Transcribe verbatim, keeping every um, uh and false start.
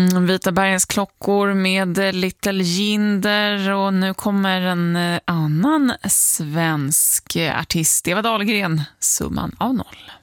Mm, Vita bergens klockor med Little Jinder, och nu kommer en eh, annan svensk artist, Eva Dahlgren, Summan av noll.